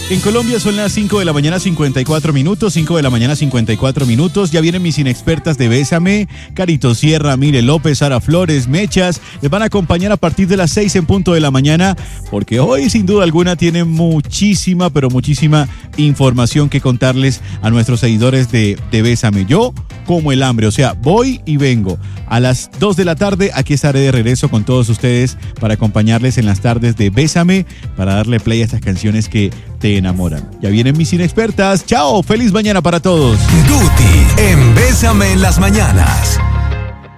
En Colombia son las 5 de la mañana 54 minutos, 5 de la mañana 54 minutos. Ya vienen mis inexpertas de Bésame, Carito Sierra, Mire López, Sara Flores, Mechas. Les van a acompañar a partir de las 6 en punto de la mañana, porque hoy sin duda alguna tienen muchísima, pero muchísima información que contarles a nuestros seguidores de Bésame. Yo como el hambre, o sea, voy y vengo. A las 2 de la tarde aquí estaré de regreso con todos ustedes para acompañarles en las tardes de Bésame, para darle play a estas canciones que te enamoran. Ya vienen mis inexpertas. Chao, feliz mañana para todos. Guti en Bésame en las mañanas.